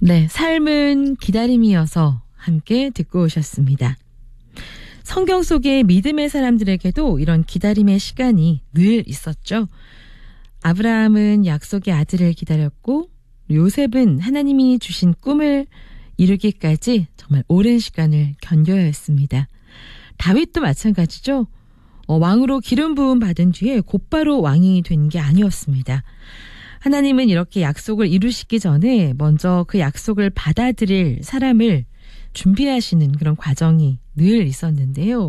네, 삶은 기다림이어서 함께 듣고 오셨습니다. 성경 속의 믿음의 사람들에게도 이런 기다림의 시간이 늘 있었죠. 아브라함은 약속의 아들을 기다렸고 요셉은 하나님이 주신 꿈을 이루기까지 정말 오랜 시간을 견뎌야 했습니다. 다윗도 마찬가지죠. 왕으로 기름 부음 받은 뒤에 곧바로 왕이 된 게 아니었습니다. 하나님은 이렇게 약속을 이루시기 전에 먼저 그 약속을 받아들일 사람을 준비하시는 그런 과정이 늘 있었는데요.